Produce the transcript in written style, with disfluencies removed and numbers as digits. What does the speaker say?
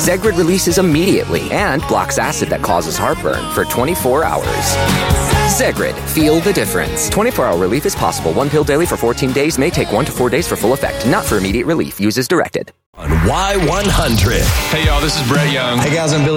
Zegrid releases immediately and blocks acid that causes heartburn for 24 hours. Zegrid, feel the difference. 24-hour relief is possible. One pill daily for 14 days may take 1 to 4 days for full effect. Not for immediate relief. Use as directed. On Y100. Hey, y'all, this is Brett Young. Hey, guys, I'm Billy